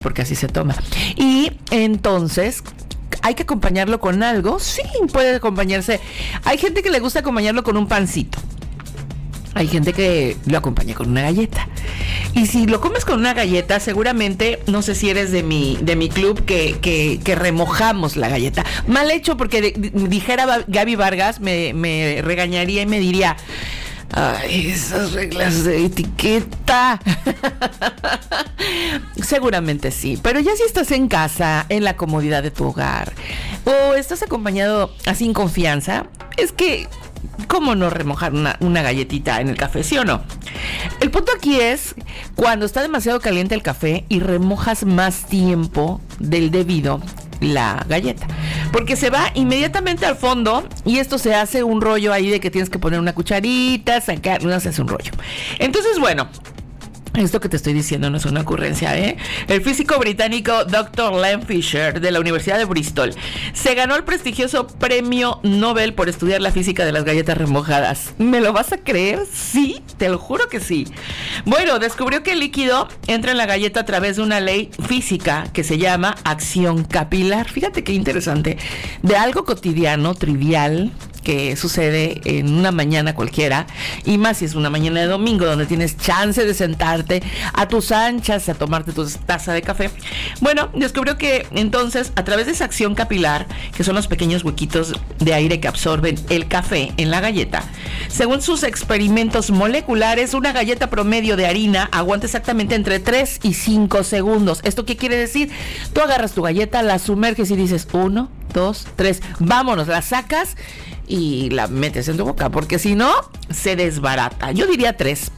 porque así se toma. Y entonces hay que acompañarlo con algo. Sí, puede acompañarse. Hay gente que le gusta acompañarlo con un pancito. Hay gente que lo acompaña con una galleta. Y si lo comes con una galleta, seguramente, no sé si eres de mi club, que remojamos la galleta. Mal hecho, porque dijera Gaby Vargas, me regañaría y me diría: ay, esas reglas de etiqueta. Seguramente sí, pero ya si estás en casa, en la comodidad de tu hogar, o estás acompañado así en confianza, es que ¿cómo no remojar una galletita en el café, sí o no? El punto aquí es cuando está demasiado caliente el café y remojas más tiempo del debido la galleta, porque se va inmediatamente al fondo y esto se hace un rollo ahí de que tienes que poner una cucharita, sacar, no se hace un rollo. Entonces, bueno, esto que te estoy diciendo no es una ocurrencia, ¿eh? El físico británico Dr. Len Fisher, de la Universidad de Bristol, se ganó el prestigioso premio Nobel por estudiar la física de las galletas remojadas. ¿Me lo vas a creer? Sí, te lo juro que sí. Bueno, descubrió que el líquido entra en la galleta a través de una ley física que se llama acción capilar. Fíjate qué interesante. De algo cotidiano, trivial, que sucede en una mañana cualquiera, y más si es una mañana de domingo donde tienes chance de sentarte a tus anchas a tomarte tu taza de café. Bueno, descubrió que entonces a través de esa acción capilar, que son los pequeños huequitos de aire que absorben el café en la galleta, según sus experimentos moleculares, una galleta promedio de harina aguanta exactamente entre 3 y 5 segundos. ¿Esto qué quiere decir? Tú agarras tu galleta, la sumerges y dices 1, 2, 3, vámonos, la sacas y la metes en tu boca, porque si no, se desbarata. Yo diría 3.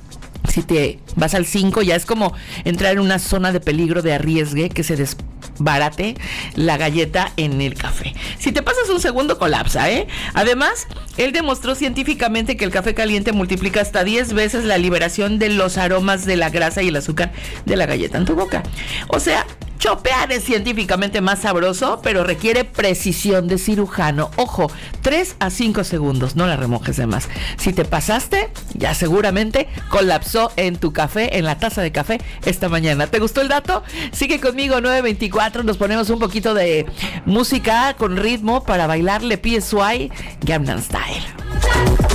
Si te vas al 5, ya es como entrar en una zona de peligro, de arriesgue, que se desbarate la galleta en el café. Si te pasas un segundo, colapsa, ¿eh? Además, él demostró científicamente que el café caliente multiplica hasta 10 veces la liberación de los aromas de la grasa y el azúcar de la galleta en tu boca. O sea, chopear es científicamente más sabroso, pero requiere precisión de cirujano. Ojo, 3 a 5 segundos, no la remojes de más. Si te pasaste, ya seguramente colapsó en tu café, en la taza de café esta mañana. ¿Te gustó el dato? Sigue conmigo, 9:24, nos ponemos un poquito de música con ritmo para bailarle PSY Gangnam Style.